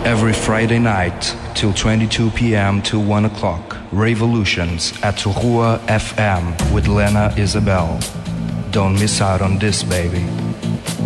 Every Friday night till 22 p.m. till 1 o'clock. Revolutions at Rua FM with Lena Isabel. Don't miss out on this, baby.